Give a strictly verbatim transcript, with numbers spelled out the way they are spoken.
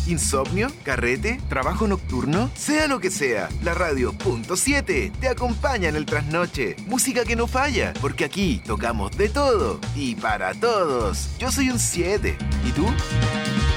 ¿Insomnio? ¿Carrete? ¿Trabajo nocturno? Sea lo que sea, la radio punto siete te acompaña en el trasnoche. Música que no falla, porque aquí tocamos de todo y para todos. Yo soy un siete. ¿Y tú?